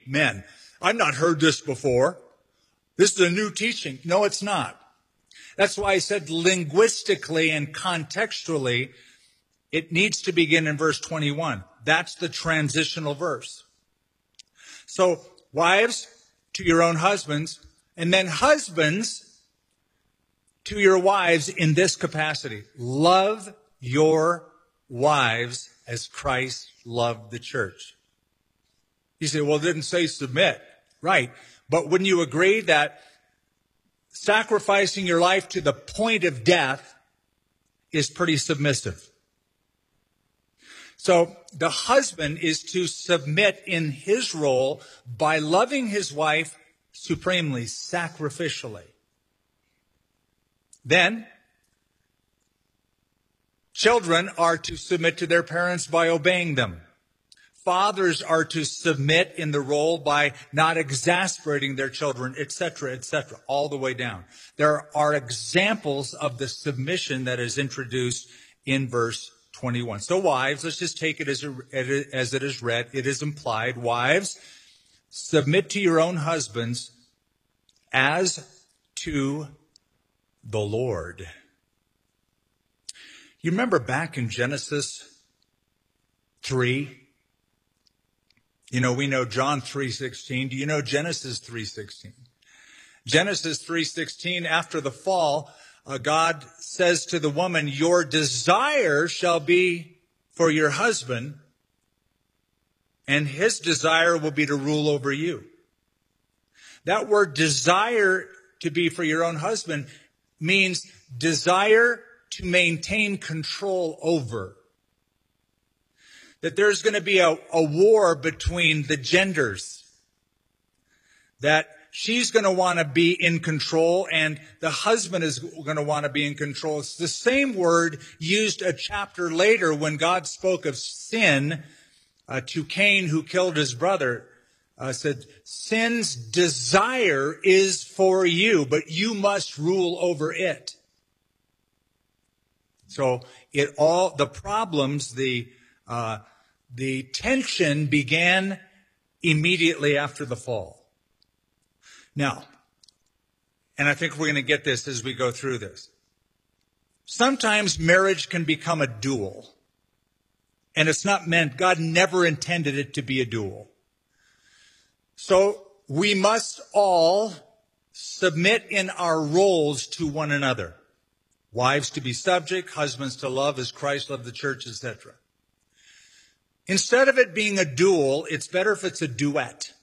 men, I've not heard this before. This is a new teaching. No, it's not. That's why I said linguistically and contextually, it needs to begin in verse 21. That's the transitional verse. So, wives, to your own husbands, and then husbands, to your wives in this capacity. Love your wives as Christ loved the church. You say, well, it didn't say submit. Right. But wouldn't you agree that sacrificing your life to the point of death is pretty submissive? So the husband is to submit in his role by loving his wife supremely, sacrificially. Then, children are to submit to their parents by obeying them. Fathers are to submit in the role by not exasperating their children, etc., all the way down. There are examples of the submission that is introduced in verse 21. So wives, let's just take it as it is read. It is implied. Wives, submit to your own husbands as to the Lord. You remember back in Genesis 3? You know, we know John 3:16. Do you know Genesis 3:16? Genesis 3:16, after the fall, God says to the woman, your desire shall be for your husband, and his desire will be to rule over you. That word desire to be for your own husband means desire to maintain control over. That there's going to be a war between the genders. That she's going to want to be in control and the husband is going to want to be in control. It's the same word used a chapter later when God spoke of sin to Cain who killed his brother. Said, sin's desire is for you, but you must rule over it. So the problems, the tension began immediately after the fall. Now, and I think we're going to get this as we go through this. Sometimes marriage can become a duel. And it's not meant, God never intended it to be a duel. So we must all submit in our roles to one another. Wives to be subject, husbands to love as Christ loved the church, etc. Instead of it being a duel, it's better if it's a duet.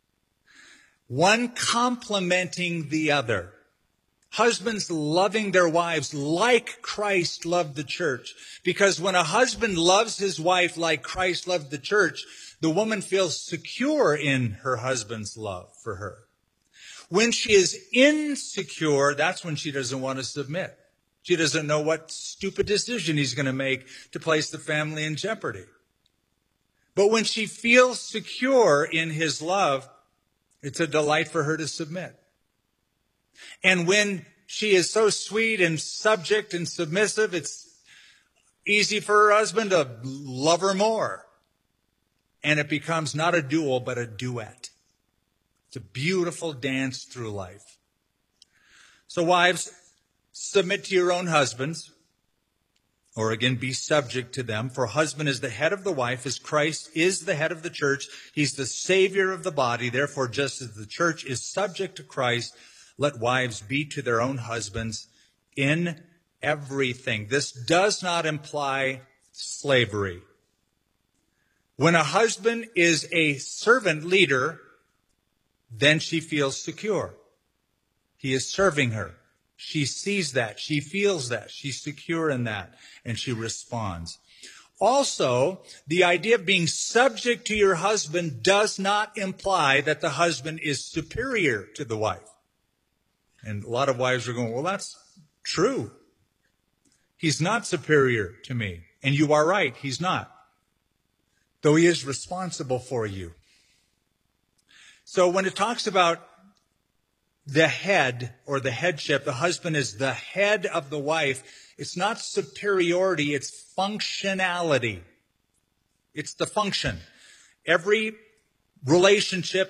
One complementing the other. Husbands loving their wives like Christ loved the church. Because when a husband loves his wife like Christ loved the church, the woman feels secure in her husband's love for her. When she is insecure, that's when she doesn't want to submit. She doesn't know what stupid decision he's going to make to place the family in jeopardy. But when she feels secure in his love, it's a delight for her to submit. And when she is so sweet and subject and submissive, it's easy for her husband to love her more. And it becomes not a duel, but a duet. It's a beautiful dance through life. So wives, submit to your own husbands, or again, be subject to them. For husband is the head of the wife, as Christ is the head of the church. He's the Savior of the body. Therefore, just as the church is subject to Christ, let wives be to their own husbands in everything. This does not imply slavery. When a husband is a servant leader, then she feels secure. He is serving her. She sees that. She feels that. She's secure in that. And she responds. Also, the idea of being subject to your husband does not imply that the husband is superior to the wife. And a lot of wives are going, well, that's true. He's not superior to me. And you are right. He's not. Though he is responsible for you. So when it talks about the head or the headship, the husband is the head of the wife. It's not superiority, it's functionality. It's the function. Every relationship